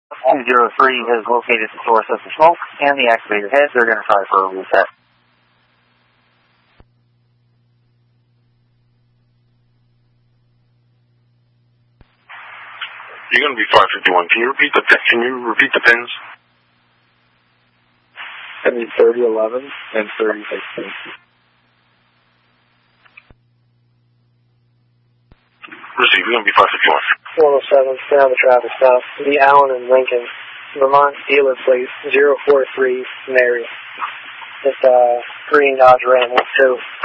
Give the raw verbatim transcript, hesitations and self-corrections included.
two zero three has located the source of the smoke and the activated head. They're going to try for a reset. You're going to be five fifty-one. Can you repeat the can you repeat the pins? I need thirty eleven and thirty sixteen. Receive. You're going to be five fifty-one. one oh seven, stay on the traffic stop. The Allen and Lincoln, Vermont dealer plate zero four three Mary. It's a uh, green Dodge Ram with two.